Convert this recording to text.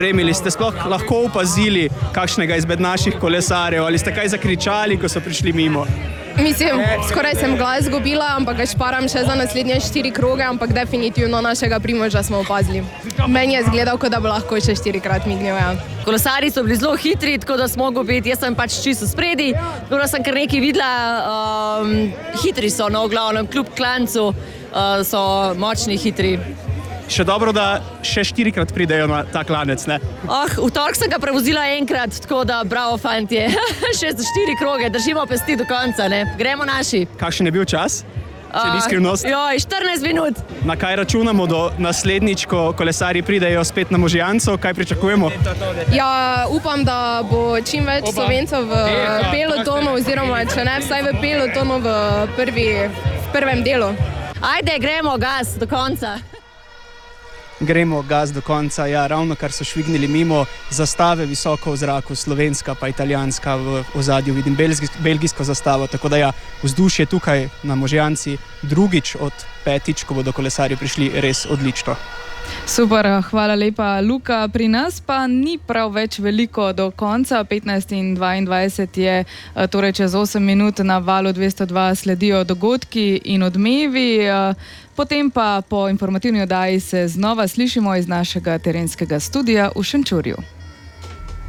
Remili, ste sploh lahko opazili kakšnega izmed naših kolesarjev ali ste kaj zakričali, ko so prišli mimo? Mislim, skoraj sem glas izgubila, ampak ga šparam še za naslednje 4 kroge, ampak definitivno našega Primoža smo opazili. Meni je izgledal, kot da bo lahko še 4-krat mignil. Ja. Kolesarji so bili zelo hitri, tako da smo mogli biti, jaz sem pač čisto spredi, tako da sem kar nekaj videla, hitri so, no, v glavnem, kljub klancu so močni, hitri. Še dobro, da še 4-krat pridejo na ta klanec, ne? V torek sem ga prevozila enkrat, tako da bravo, fantje. Še za 4 kroge, držimo pesti do konca, ne? Gremo naši. Kakšen je bil čas? Če ni skrivnost? 14 minut. Na kaj računamo do naslednjič, ko kolesarji pridejo spet na Možijanco? Kaj pričakujemo? Ja, upam, da bo čim več Slovencev v pelotonu, oziroma če ne, vsaj v pelotonu v prvem delu. Ajde, gremo gas do konca. Gremo gas do konca, ja, ravno kar so švignili mimo zastave visoko v zraku, slovenska pa italijanska, v ozadju vidim belgijsko zastavo, tako da ja, vzdušje tukaj na Možijanci drugič od 5, ko bodo kolesarji prišli, res odlično. Super, hvala lepa, Luka. Pri nas pa ni prav več veliko do konca, 15 in 22 je, torej čez 8 minut na valu 202 sledijo dogodki in odmevi, potem pa po informativni oddaji se znova slišimo iz našega terenskega studia v Šenčurju.